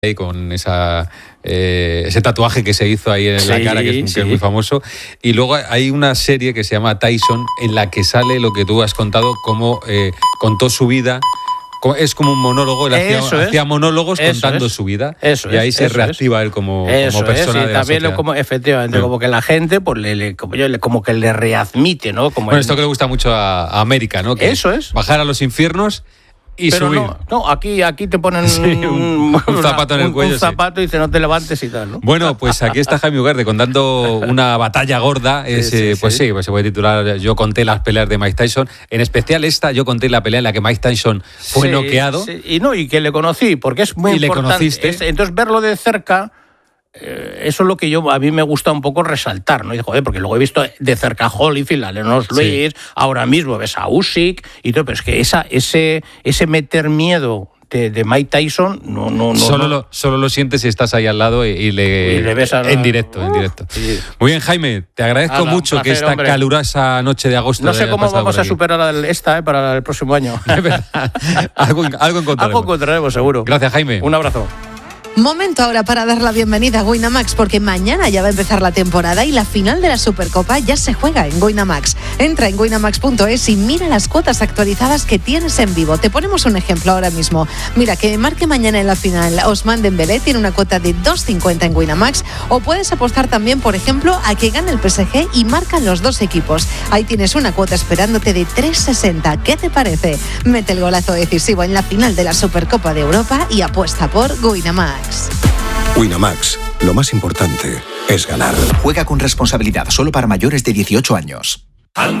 ahí con ese tatuaje que se hizo ahí en la cara, que es muy famoso. Y luego hay una serie que se llama Tyson, en la que sale lo que tú has contado, cómo contó su vida. Es como un monólogo, él hacía monólogos contando su vida, y ahí se reactiva él como persona de la también sociedad. Efectivamente, como que la gente pues como que le readmite, ¿no? Como esto que le gusta mucho a América, ¿no? Que eso es. Bajar a los infiernos y pero subir. No, aquí te ponen un zapato en el cuello. Un zapato y dice no te levantes y tal, ¿no? Bueno, pues aquí está Jaime Ugarte contando una batalla gorda. Se puede titular Yo conté las peleas de Mike Tyson. En especial Yo conté la pelea en la que Mike Tyson fue noqueado. Y que le conocí, porque es muy importante. Le conociste. Entonces verlo de cerca... eso es lo que a mí me gusta un poco resaltar, ¿no? Y joder, porque luego he visto de cerca a Holyfield, a Lennox Lewis, ahora mismo ves a Usyk y todo, pero es que ese meter miedo de Mike Tyson no solo lo sientes si estás ahí al lado y le ves en directo. Sí. Muy bien, Jaime, te agradezco mucho placer, que esta calurosa noche de agosto. No sé cómo vamos a superar para el próximo año. Es verdad. Algo encontraremos. Algo encontraremos, seguro. Gracias, Jaime. Un abrazo. Momento ahora para dar la bienvenida a Winamax, porque mañana ya va a empezar la temporada y la final de la Supercopa ya se juega en Winamax. Entra en winamax.es y mira las cuotas actualizadas que tienes en vivo. Te ponemos un ejemplo ahora mismo. Mira, que marque mañana en la final Ousmane Dembélé, tiene una cuota de 2,50 en Winamax, o puedes apostar también, por ejemplo, a que gane el PSG y marcan los dos equipos. Ahí tienes una cuota esperándote de 3,60. ¿Qué te parece? Mete el golazo decisivo en la final de la Supercopa de Europa y apuesta por Winamax. Winamax, lo más importante es ganar. Juega con responsabilidad, solo para mayores de 18 años.